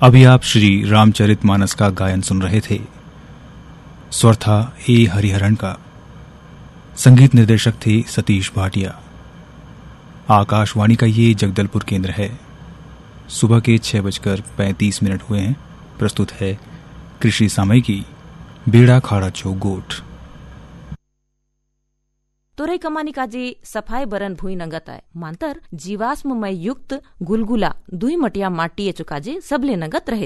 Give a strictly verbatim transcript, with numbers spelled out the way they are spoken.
अभी आप श्री रामचरितमानस का गायन सुन रहे थे। स्वर था ए हरिहरन का, संगीत निर्देशक थे सतीश भाटिया। आकाशवाणी का ये जगदलपुर केंद्र है। सुबह के छह बजकर पैंतीस मिनट हुए हैं। प्रस्तुत है कृषि सामयिकी बेड़ा खाड़ा चो गोठ। तोरई कमानी काजे सफाई बरन भूई नंगत आय मांतर जीवाश्ममय युक्त गुलगुला दुई मटिया माटी चुकाजे सबले नंगत रहे